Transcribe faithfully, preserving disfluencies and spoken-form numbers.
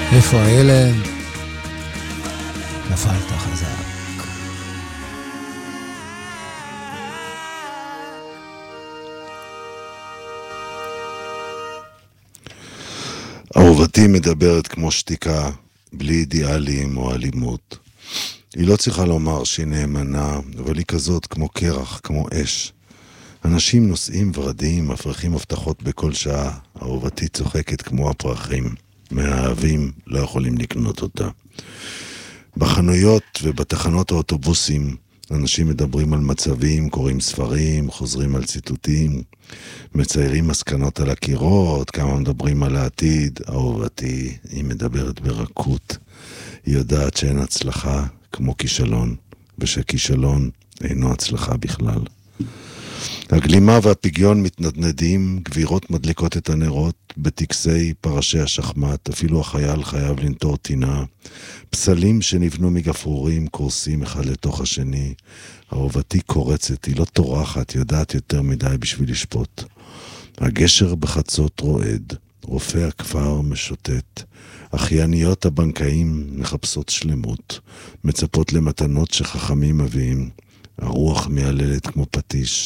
איפה הילד? נפלת חזק. אהובתי מדברת כמו שתיקה, בלי אידיאלים או אלימות. היא לא צריכה לומר שהיא נאמנה, אבל היא כזאת כמו קרח, כמו אש. אנשים נושאים ורדים, מפרחים הבטחות בכל שעה. אהובתי צוחקת כמו הפרחים. מהאהבים לא יכולים לקנות אותה. בחנויות ובתחנות האוטובוסים, אנשים מדברים על מצבים, קוראים ספרים, חוזרים על ציטוטים, מציירים מסקנות על הקירות, כמה מדברים על העתיד. אהובתי, היא מדברת ברכות. היא יודעת שאין הצלחה כמו כישלון, ושכישלון אינו הצלחה בכלל. הגלימה והפגיון מתנדנדים, גבירות מדליקות את הנרות, בטקסי פרשי השחמט, אפילו החייל חייב לנטור טינה, פסלים שנבנו מגפרורים קורסים אחד לתוך השני. אהובתי קורצת, היא לא תורחת, יודעת יותר מדי בשביל לשפוט. הגשר בחצות רועד, רופא הכפר משוטט, אחייניות הבנקאים מחפשות שלמות, מצפות למתנות שחכמים מביאים, הרוח מייללת כמו פטיש,